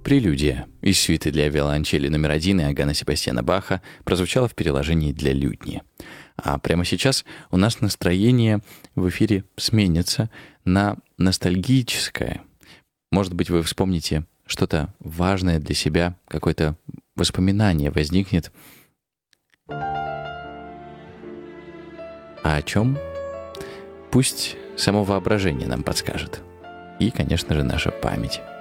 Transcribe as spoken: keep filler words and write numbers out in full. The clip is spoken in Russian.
Прелюдия из сюиты для виолончели номер один Иоганна Себастьяна Баха прозвучала в переложении для лютни. А прямо сейчас у нас настроение в эфире сменится на ностальгическое. Может быть, вы вспомните что-то важное для себя, какое-то воспоминание возникнет. А о чем? Пусть само воображение нам подскажет. И, конечно же, наша память.